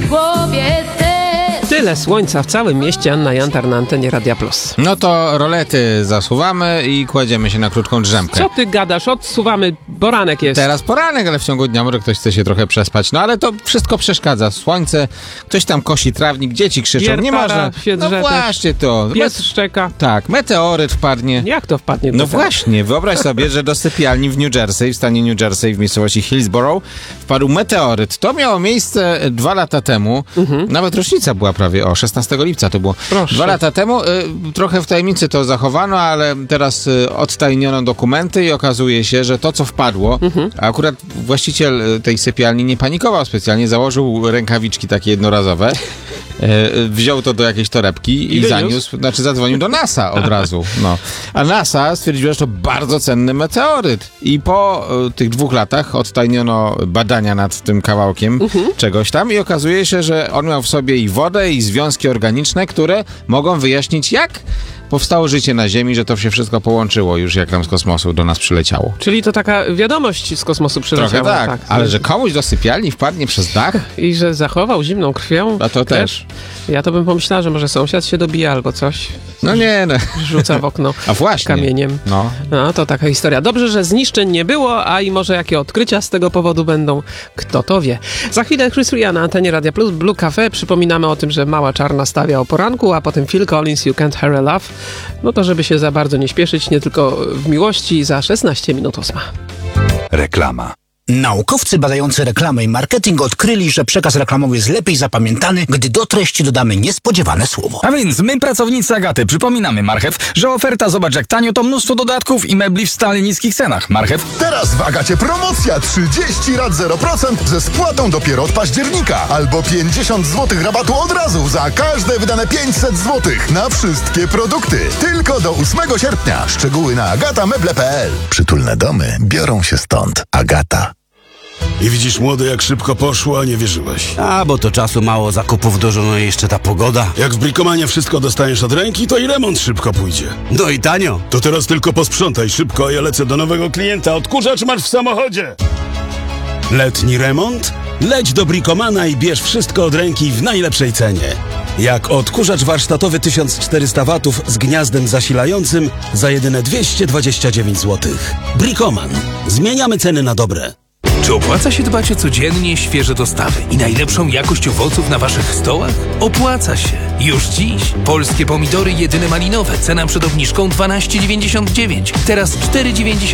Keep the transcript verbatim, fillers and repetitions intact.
głowie też. Tyle słońca w całym mieście. Anna Jantar na antenie Radia Plus. No to rolety zasuwamy i kładziemy się na krótką drzemkę. Co ty gadasz? Odsuwamy, poranek jest. Teraz poranek, ale w ciągu dnia może ktoś chce się trochę przespać. No ale to wszystko przeszkadza. Słońce, ktoś tam kosi trawnik, dzieci krzyczą. Wiertara Nie może. się No drze właśnie to. Pies szczeka. Tak, meteoryt wpadnie. Jak to wpadnie? No do właśnie, wyobraź sobie, że do sypialni w New Jersey, w stanie New Jersey, w miejscowości Hillsborough, wpadł meteoryt. To miało miejsce dwa lata temu. Mhm. Nawet rocznica była prawie, o, szesnastego lipca to było. Proszę. Dwa lata temu. Y, trochę w tajemnicy to zachowano, ale teraz y, odtajniono dokumenty i okazuje się, że to, co wpadło, mhm. a akurat właściciel tej sypialni nie panikował specjalnie, założył rękawiczki takie jednorazowe, y, wziął to do jakiejś torebki i, I zaniósł, znaczy zadzwonił do NASA od razu. No. A NASA stwierdziła, że to bardzo cenny meteoryt. I po y, tych dwóch latach odtajniono badania nad tym kawałkiem uh-huh. czegoś tam i okazuje się, że on miał w sobie i wodę, i związki organiczne, które mogą wyjaśnić, jak powstało życie na Ziemi, że to się wszystko połączyło już, jak tam z kosmosu do nas przyleciało. Czyli to taka wiadomość z kosmosu przyleciała. Trochę tak, tak, ale że komuś do sypialni wpadnie przez dach? I że zachował zimną krwią? A to też. Ja to bym pomyślała, że może sąsiad się dobija albo coś. No nie, no. Rzuca w okno A właśnie. kamieniem. No. No, to taka historia. Dobrze, że zniszczeń nie było, a i może jakie odkrycia z tego powodu będą, kto to wie. Za chwilę Chris Ria na antenie Radia Plus, Blue Cafe. Przypominamy o tym, że Mała Czarna stawia o poranku, a potem Phil Collins, You Can't Hurry Love. No to żeby się za bardzo nie śpieszyć, nie tylko w miłości, za szesnaście minut ósma. Reklama. Naukowcy badający reklamę i marketing odkryli, że przekaz reklamowy jest lepiej zapamiętany, gdy do treści dodamy niespodziewane słowo. A więc my, pracownicy Agaty, przypominamy Marchew, że oferta zobacz jak tanio to mnóstwo dodatków i mebli w stale niskich cenach. Marchew. Teraz w Agacie promocja trzydzieści rat zero procent ze spłatą dopiero od października. Albo pięćdziesiąt złotych rabatu od razu za każde wydane pięćset złotych na wszystkie produkty. Tylko do ósmego sierpnia. Szczegóły na agatameble kropka p l. Przytulne domy biorą się stąd. Agata. I widzisz, młody, jak szybko poszło, a nie wierzyłeś. A, bo to czasu mało, zakupów dużo, no i jeszcze ta pogoda. Jak w Bricomanie wszystko dostaniesz od ręki, to i remont szybko pójdzie. No i tanio. To teraz tylko posprzątaj szybko, a ja lecę do nowego klienta. Odkurzacz masz w samochodzie. Letni remont? Leć do Bricomana i bierz wszystko od ręki w najlepszej cenie. Jak odkurzacz warsztatowy tysiąc czterysta watów z gniazdem zasilającym za jedyne dwieście dwadzieścia dziewięć złotych. Bricoman. Zmieniamy ceny na dobre. Czy opłaca się dbać o codziennie świeże dostawy i najlepszą jakość owoców na waszych stołach? Opłaca się. Już dziś. Polskie pomidory jedyne malinowe. Cena przed obniżką dwanaście dziewięćdziesiąt dziewięć. Teraz cztery dziewięćdziesiąt dziewięć.